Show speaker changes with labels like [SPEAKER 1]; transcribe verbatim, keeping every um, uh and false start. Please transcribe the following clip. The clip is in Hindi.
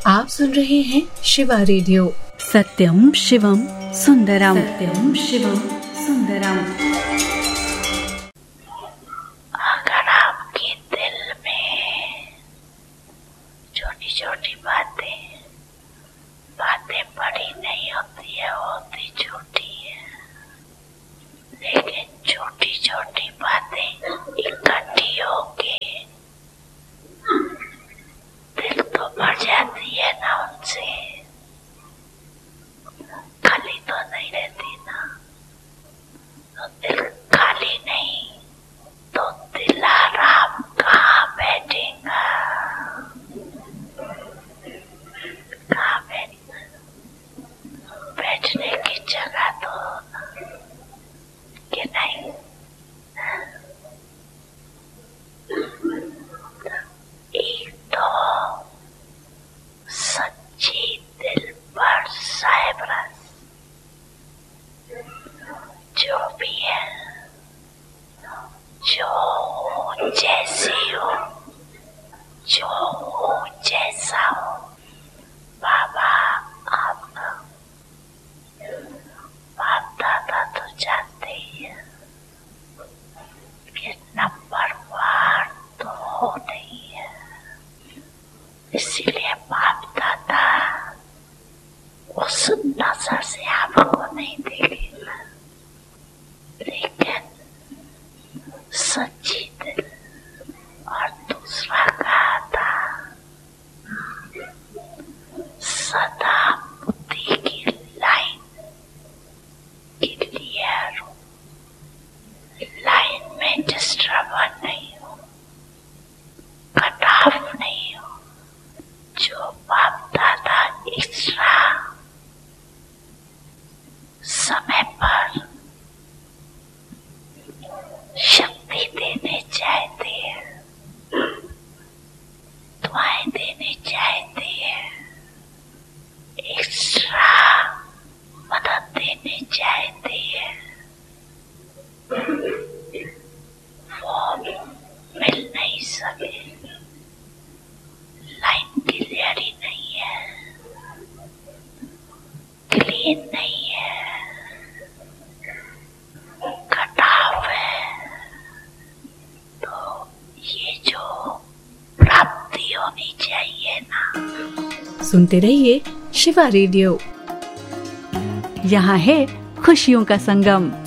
[SPEAKER 1] आप सुन रहे हैं शिवा रेडियो।
[SPEAKER 2] सत्यम शिवम सुंदरम, सत्यम शिवम सुंदरम।
[SPEAKER 3] अगर आपके दिल में छोटी छोटी बातें बातें बड़ी नहीं होती है, होती छोटी है, लेकिन छोटी छोटी बातें इकट्ठी होके दिल तो भर जाती है ना उनसे, खाली तो नहीं रहती ना। तो दिल खाली नहीं तो दिलाराम कहाँ बैठेगा, कहाँ बैठेगा? बैठने की जगह तो कि नहीं। एक तो सच्ची दिल पर साइबरस जो भी है, जो हूँ जैसी हो, जो हूँ जैसा हो, बाबा आपका बाप दादा तो जानते ही है कि नंबर वार तो हो नहीं है, इसीलिए बाप दादा उस नजर से आपको नहीं देखेगा, लेकिन सच्ची दिल और दूसरा कहा था सदा बुद्धि की लाइन क्लियर हो, लाइन में डिस्टर्बन नहीं हो, कटाव नहीं हो, जो बाप दादा एक्स्ट्रा समय पर शक्ति देने चाहते हैं, दुआएं देने चाहते हैं, एक्स्ट्रा मदद देने चाहते हैं, वो मिल नहीं सके, लाइन क्लियर ही नहीं है, क्लीन नहीं है, कटाव है। तो ये जो प्राप्ति होनी चाहिए ना।
[SPEAKER 1] सुनते रहिए शिवा रेडियो।
[SPEAKER 2] यहाँ है खुशियों का संगम।